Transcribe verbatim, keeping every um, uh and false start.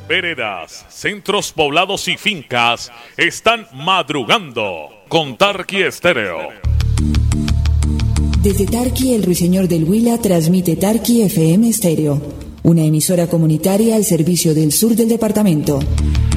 veredas, centros poblados y fincas están madrugando con Tarqui Estéreo. Desde Tarqui, el Ruiseñor del Huila transmite Tarqui F M Estéreo, una emisora comunitaria al servicio del sur del departamento.